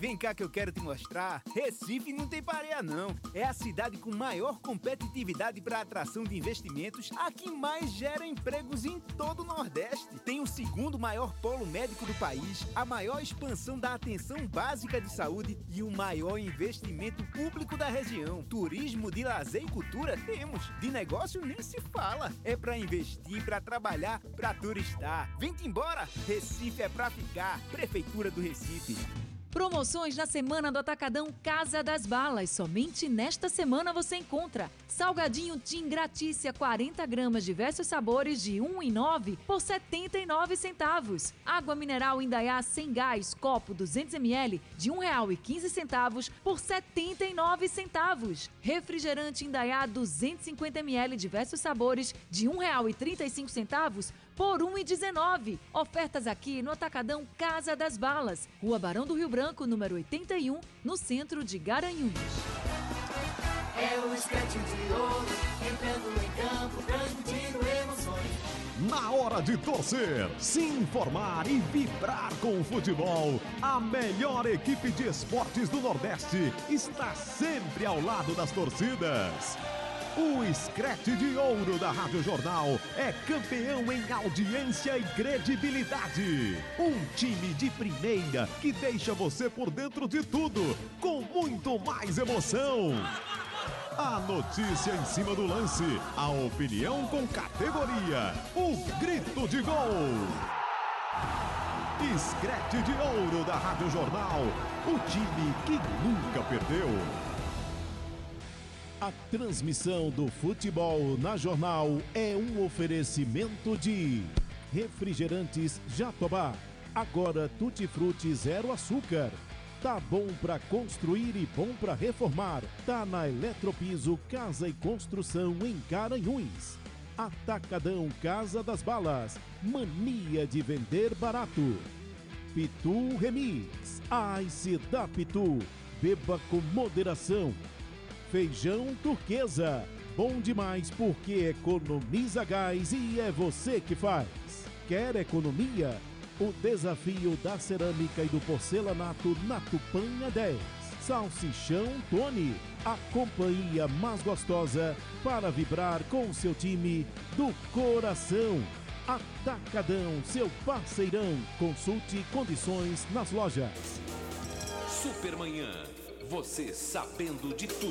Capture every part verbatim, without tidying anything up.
Vem cá que eu quero te mostrar. Recife não tem pareia não. É a cidade com maior competitividade para atração de investimentos, a que mais gera empregos em todo o Nordeste. Tem o segundo maior polo médico do país, a maior expansão da atenção básica de saúde e o maior investimento público da região. Turismo, de lazer e cultura temos. De negócio nem se fala. É para investir, para trabalhar, para turistar. Vem-te embora. Recife é para ficar. Prefeitura do Recife. Promoções na semana do Atacadão Casa das Balas. Somente nesta semana você encontra salgadinho Tim Gratícia quarenta gramas, diversos sabores de um real e nove centavos por setenta e nove centavos. Água mineral Indaiá sem gás, copo duzentos mililitros de um real e quinze centavos por setenta e nove centavos. Refrigerante Indaiá duzentos e cinquenta mililitros, diversos sabores de um real e trinta e cinco centavos por um real e dezenove centavos. Ofertas aqui no Atacadão Casa das Balas, Rua Barão do Rio Branco, número oitenta e um, no centro de Garanhuns. É o esquete de ouro, entrando em campo, transmitindo emoções. Na hora de torcer, se informar e vibrar com o futebol, a melhor equipe de esportes do Nordeste está sempre ao lado das torcidas. O Screte de Ouro da Rádio Jornal é campeão em audiência e credibilidade. Um time de primeira que deixa você por dentro de tudo, com muito mais emoção. A notícia em cima do lance, a opinião com categoria, o grito de gol. Screte de Ouro da Rádio Jornal, o time que nunca perdeu. A transmissão do futebol na Jornal é um oferecimento de Refrigerantes Jatobá. Agora tutti-frutti zero açúcar. Tá bom pra construir e bom pra reformar. Tá na Eletropiso Casa e Construção em Garanhuns. Atacadão Casa das Balas. Mania de vender barato. Pitu Remix. Ice da Pitu. Beba com moderação. Feijão Turquesa, bom demais porque economiza gás e é você que faz. Quer economia? O desafio da cerâmica e do porcelanato na Tupanha dez. Salsichão Tony, a companhia mais gostosa para vibrar com seu time do coração. Atacadão, seu parceirão. Consulte condições nas lojas. Supermanhã. Você sabendo de tudo.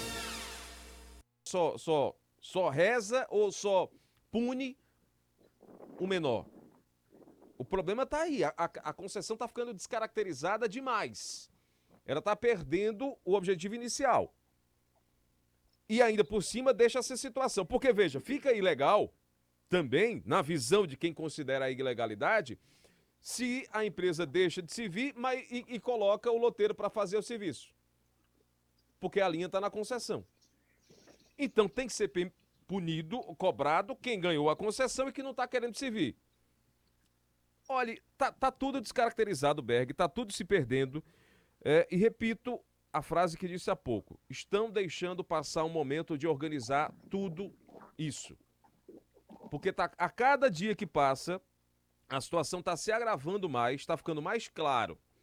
Só, só, só reza ou só pune o menor? O problema está aí. A, a, a concessão está ficando descaracterizada demais. Ela está perdendo o objetivo inicial. E ainda por cima deixa essa situação. Porque, veja, fica ilegal também, na visão de quem considera a ilegalidade, se a empresa deixa de servir mas, e, e coloca o loteiro para fazer o serviço. Porque a linha está na concessão. Então tem que ser punido, cobrado, quem ganhou a concessão e que não está querendo servir. Olha, tá, tá tudo descaracterizado, Berg, tá tudo se perdendo. É, e repito a frase que disse há pouco. Estão deixando passar um momento de organizar tudo isso. Porque tá, a cada dia que passa, a situação está se agravando mais, está ficando mais claro